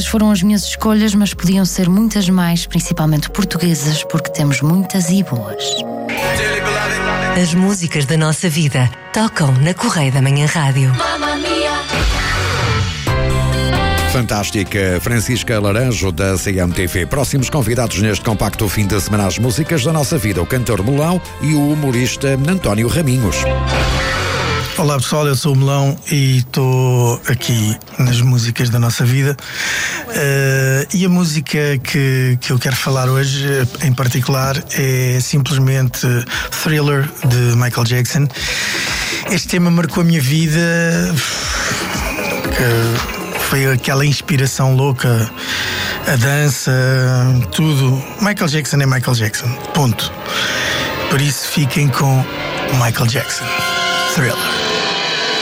foram as minhas escolhas, mas podiam ser muitas mais, principalmente portuguesas, porque temos muitas e boas. As músicas da nossa vida tocam na Correio da Manhã Rádio. Fantástica Francisca Laranjo, da CMTV. Próximos convidados neste compacto fim de semana, as músicas da nossa vida, o cantor Melão e o humorista António Raminhos. Olá pessoal, eu sou o Melão e estou aqui nas músicas da nossa vida. E a música que eu quero falar hoje, em particular, é simplesmente Thriller, de Michael Jackson. Este tema marcou a minha vida, foi aquela inspiração louca, a dança, tudo. Michael Jackson é Michael Jackson, ponto. Por isso fiquem com Michael Jackson, Thriller.